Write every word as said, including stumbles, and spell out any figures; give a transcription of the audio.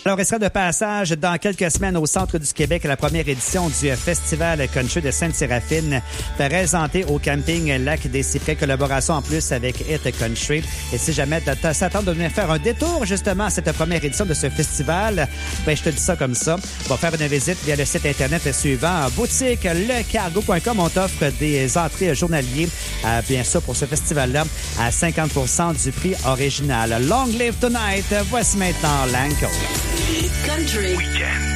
Alors, elle sera de passage dans quelques semaines au Centre du Québec à la première édition du Festival Country de Sainte-Séraphine, présenté au camping Lac des Cyprès, collaboration en plus avec Hit Country. Et si jamais tu s'attends de venir faire un détour justement à cette première édition de ce festival, ben je te dis ça comme ça. Va faire une visite via le site internet suivant, boutique le cargo point com. On t'offre des entrées journaliers, euh, bien sûr, pour ce festival-là, à cinquante pour cent du prix original. Long live tonight. Voici maintenant Lanco. Country. Weekend.